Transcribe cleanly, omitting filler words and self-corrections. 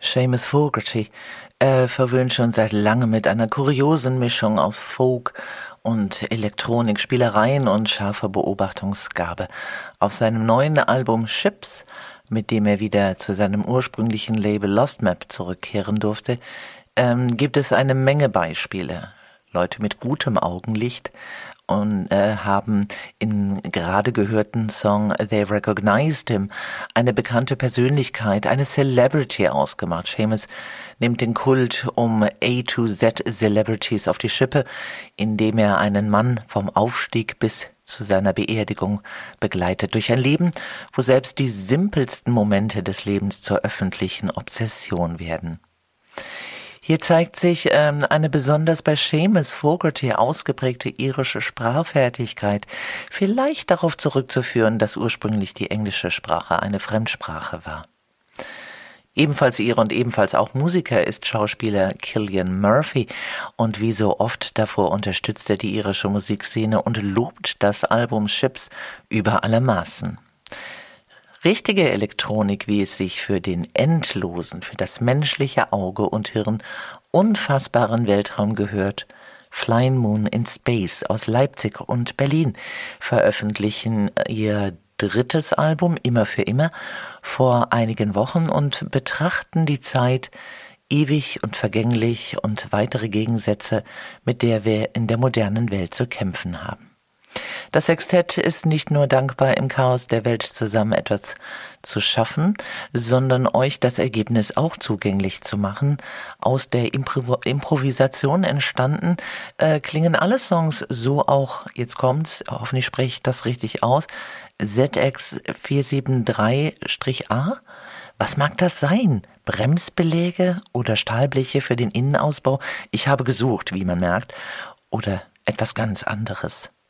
Seamus Fogarty verwöhnt schon seit langem mit einer kuriosen Mischung aus Folk und Elektronik, Spielereien und scharfer Beobachtungsgabe. Auf seinem neuen Album Ships, mit dem er wieder zu seinem ursprünglichen Label Lost Map zurückkehren durfte, gibt es eine Menge Beispiele. Leute mit gutem Augenlicht und haben in gerade gehörten Song They Recognized Him eine bekannte Persönlichkeit, eine Celebrity ausgemacht. Seamus nimmt den Kult um A to Z Celebrities auf die Schippe, indem er einen Mann vom Aufstieg bis zu seiner Beerdigung begleitet durch ein Leben, wo selbst die simpelsten Momente des Lebens zur öffentlichen Obsession werden. Hier zeigt sich eine besonders bei Seamus Fogarty ausgeprägte irische Sprachfertigkeit, vielleicht darauf zurückzuführen, dass ursprünglich die englische Sprache eine Fremdsprache war. Ebenfalls Ire und ebenfalls auch Musiker ist Schauspieler Cillian Murphy und wie so oft davor unterstützt er die irische Musikszene und lobt das Album Ships über alle Maßen. Richtige Elektronik, wie es sich für den endlosen, für das menschliche Auge und Hirn unfassbaren Weltraum gehört, Flying Moon in Space aus Leipzig und Berlin veröffentlichen ihr drittes Album Immer für immer vor einigen Wochen und betrachten die Zeit ewig und vergänglich und weitere Gegensätze, mit der wir in der modernen Welt zu kämpfen haben. Das Sextett ist nicht nur dankbar, im Chaos der Welt zusammen etwas zu schaffen, sondern euch das Ergebnis auch zugänglich zu machen. Aus der Improvisation entstanden klingen alle Songs so auch, jetzt kommt's, hoffentlich spreche ich das richtig aus, ZX473-A? Was mag das sein? Bremsbeläge oder Stahlbleche für den Innenausbau? Ich habe gesucht, wie man merkt. Oder etwas ganz anderes.